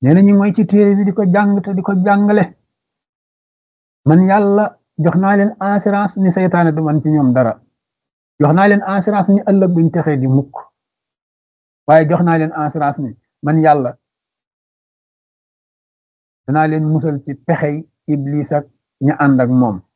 nee na ñi mooy ci téere bi di ko jàng te di ko jàngale man yàlla jox naa leen assurance ni seytaane du man ci ñoom dara jox naa leen assurance ni ëllëg duñ texee di mukk waaye jox naa leen assurance ni man yàlla danaa leen musal ci pexey iblis ak ña ànd ak moom